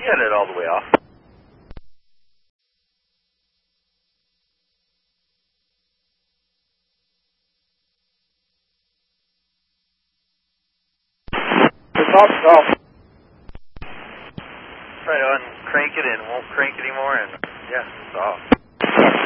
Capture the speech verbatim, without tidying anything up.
You got it all the way off. It's off, it's off. Try to uncrank it and it won't crank anymore, and yeah, it's off.